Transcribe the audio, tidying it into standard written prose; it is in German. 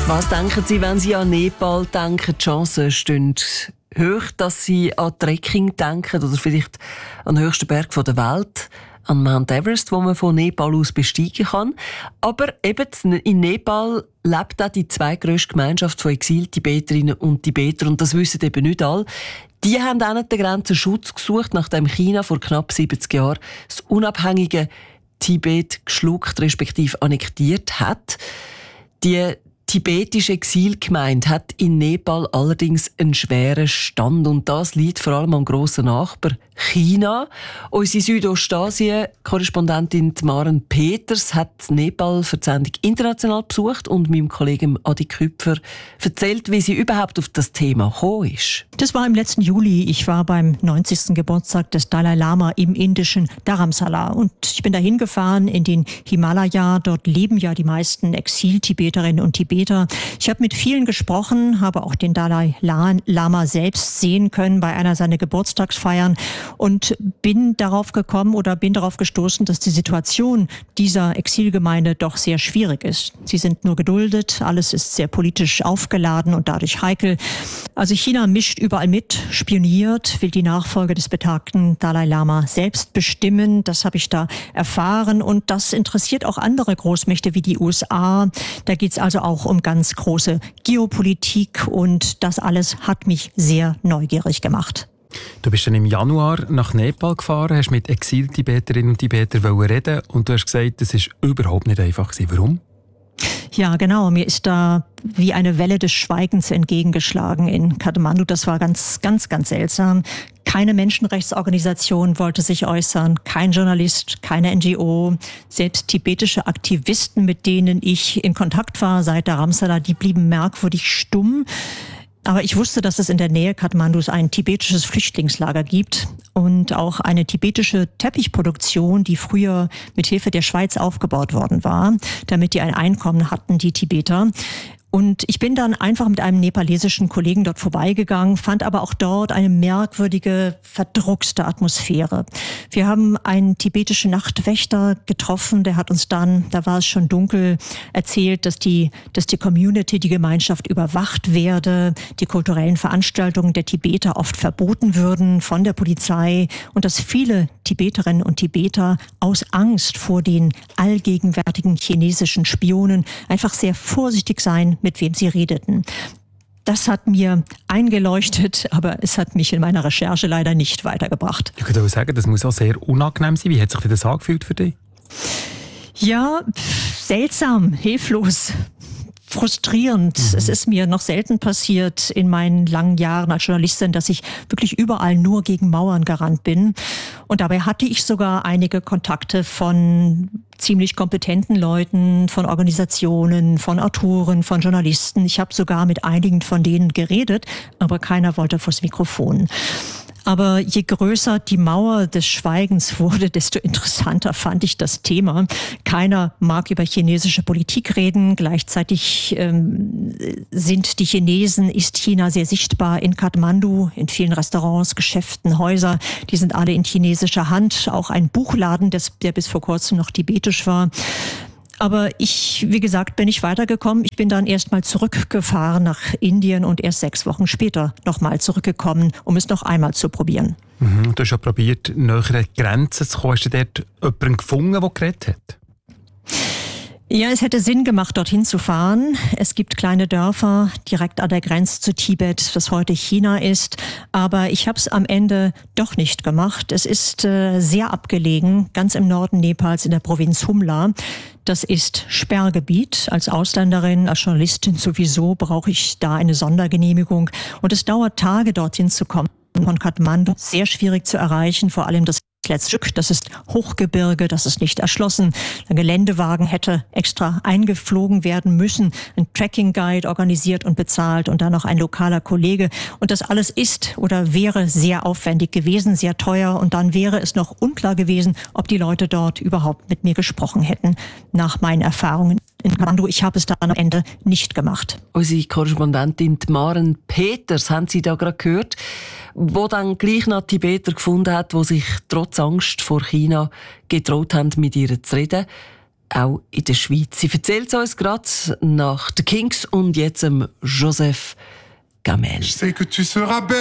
Was denken Sie, wenn Sie an Nepal denken? Die Chancen stehen hoch, dass Sie an Trekking denken oder vielleicht an den höchsten Berg der Welt, an Mount Everest, wo man von Nepal aus besteigen kann. Aber eben in Nepal lebt auch die zweitgrösste Gemeinschaft von Exil-Tibeterinnen und Tibeter. Und das wissen eben nicht alle. Die haben an der Grenze Schutz gesucht, nachdem China vor knapp 70 Jahren das unabhängige Tibet geschluckt respektive annektiert hat. Die tibetische Exilgemeinde hat in Nepal allerdings einen schweren Stand. Und das liegt vor allem am grossen Nachbar China. Unsere Südostasien-Korrespondentin Maren Peters hat Nepal für die Sendung international besucht und meinem Kollegen Adi Küpfer erzählt, wie sie überhaupt auf das Thema gekommen ist. Das war im letzten Juli. Ich war beim 90. Geburtstag des Dalai Lama im indischen Dharamsala. Und ich bin dahin gefahren in den Himalaya. Dort leben ja die meisten Exil-Tibeterinnen und Tibeter. Ich habe mit vielen gesprochen, habe auch den Dalai Lama selbst sehen können bei einer seiner Geburtstagsfeiern und bin darauf gestoßen, dass die Situation dieser Exilgemeinde doch sehr schwierig ist. Sie sind nur geduldet, alles ist sehr politisch aufgeladen und dadurch heikel. Also China mischt überall mit, spioniert, will die Nachfolge des betagten Dalai Lama selbst bestimmen. Das habe ich da erfahren und das interessiert auch andere Großmächte wie die USA. Da geht es also auch um ganz große Geopolitik und das alles hat mich sehr neugierig gemacht. Du bist dann im Januar nach Nepal gefahren, hast mit Exil-Tibeterinnen und Tibetern reden und du hast gesagt, das ist überhaupt nicht einfach gewesen. Warum? Ja, genau. Mir ist da wie eine Welle des Schweigens entgegengeschlagen in Kathmandu. Das war ganz, ganz, ganz seltsam. Keine Menschenrechtsorganisation wollte sich äußern, kein Journalist, keine NGO. Selbst tibetische Aktivisten, mit denen ich in Kontakt war seit Dharamsala, die blieben merkwürdig stumm. Aber ich wusste, dass es in der Nähe Kathmandus ein tibetisches Flüchtlingslager gibt und auch eine tibetische Teppichproduktion, die früher mit Hilfe der Schweiz aufgebaut worden war, damit die ein Einkommen hatten, die Tibeter. Und ich bin dann einfach mit einem nepalesischen Kollegen dort vorbeigegangen, fand aber auch dort eine merkwürdige, verdruckste Atmosphäre. Wir haben einen tibetischen Nachtwächter getroffen, der hat uns dann, da war es schon dunkel, erzählt, dass die Community, die Gemeinschaft überwacht werde, die kulturellen Veranstaltungen der Tibeter oft verboten würden von der Polizei und dass viele Tibeterinnen und Tibeter aus Angst vor den allgegenwärtigen chinesischen Spionen einfach sehr vorsichtig seien, mit wem sie redeten. Das hat mir eingeleuchtet, aber es hat mich in meiner Recherche leider nicht weitergebracht. Ich würde sagen, das muss auch sehr unangenehm sein. Wie hat sich das angefühlt für dich? Ja, seltsam, hilflos. Frustrierend. Es ist mir noch selten passiert in meinen langen Jahren als Journalistin, dass ich wirklich überall nur gegen Mauern gerannt bin. Und dabei hatte ich sogar einige Kontakte von ziemlich kompetenten Leuten, von Organisationen, von Autoren, von Journalisten. Ich habe sogar mit einigen von denen geredet, aber keiner wollte vors Mikrofon. Aber je größer die Mauer des Schweigens wurde, desto interessanter fand ich das Thema. Keiner mag über chinesische Politik reden. Gleichzeitig ist China sehr sichtbar in Kathmandu, in vielen Restaurants, Geschäften, Häuser. Die sind alle in chinesischer Hand. Auch ein Buchladen, der bis vor kurzem noch tibetisch war. Aber wie gesagt, bin ich weitergekommen. Ich bin dann erst mal zurückgefahren nach Indien und erst 6 Wochen später nochmal zurückgekommen, um es noch einmal zu probieren. Du hast ja probiert, näher an die Grenzen zu kommen. Hast du dort jemanden gefunden, der geredet hat? Ja, es hätte Sinn gemacht, dorthin zu fahren. Es gibt kleine Dörfer direkt an der Grenze zu Tibet, das heute China ist. Aber ich habe es am Ende doch nicht gemacht. Es ist sehr abgelegen, ganz im Norden Nepals in der Provinz Humla. Das ist Sperrgebiet. Als Ausländerin, als Journalistin sowieso brauche ich da eine Sondergenehmigung. Und es dauert Tage, dorthin zu kommen. Von Kathmandu sehr schwierig zu erreichen, vor allem das letzte Stück, das ist Hochgebirge, das ist nicht erschlossen. Ein Geländewagen hätte extra eingeflogen werden müssen, ein Trekking-Guide organisiert und bezahlt und dann noch ein lokaler Kollege. Und das alles ist oder wäre sehr aufwendig gewesen, sehr teuer. Und dann wäre es noch unklar gewesen, ob die Leute dort überhaupt mit mir gesprochen hätten, nach meinen Erfahrungen in Kathmandu. Ich habe es dann am Ende nicht gemacht. Unsere Korrespondentin Maren Peters, haben Sie da gerade gehört, wo dann gleich noch Tibeter gefunden hat, die sich trotz Angst vor China getraut haben, mit ihr zu reden. auch in der Schweiz. Sie erzählt es uns gerade nach den Kings und jetzt Joseph Gamel.